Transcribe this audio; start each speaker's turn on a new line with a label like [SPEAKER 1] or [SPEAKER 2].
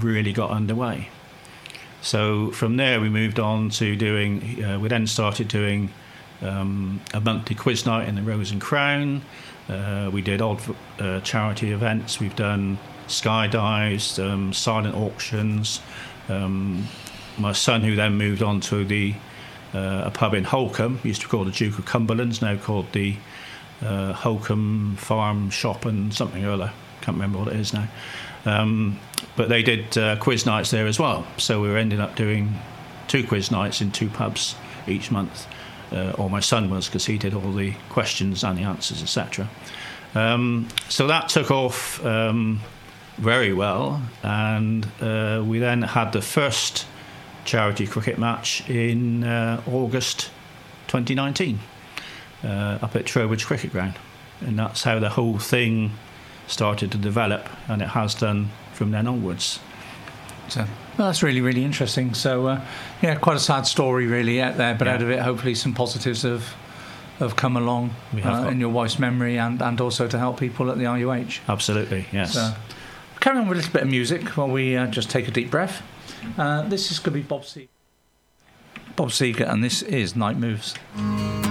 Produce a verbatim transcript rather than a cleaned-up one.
[SPEAKER 1] really got underway. So from there we moved on to doing, uh, we then started doing um, a monthly quiz night in the Rose and Crown. Uh, we did odd uh, charity events. We've done skydives, um, silent auctions. Um, my son, who then moved on to the uh, a pub in Holcombe, used to be called the Duke of Cumberland's, now called the uh, Holcombe Farm Shop and something or other. Can't remember what it is now. Um, but they did uh, quiz nights there as well. So we were ending up doing two quiz nights in two pubs each month. Uh, or my son was, because he did all the questions and the answers, et cetera. Um, so that took off um, very well, and uh, we then had the first charity cricket match in uh, August twenty nineteen uh, up at Trowbridge Cricket Ground, and that's how the whole thing started to develop, and it has done from then onwards.
[SPEAKER 2] So, well, that's really, really interesting. So, uh, yeah, quite a sad story really out there, but yeah. Out of it, hopefully some positives have have come along uh, in your wife's memory, and, and also to help people at the R U H.
[SPEAKER 1] Absolutely, yes. So,
[SPEAKER 2] carry on with a little bit of music while we uh, just take a deep breath. Uh, this is going to be Bob Seger. Bob Seger, and this is Night Moves.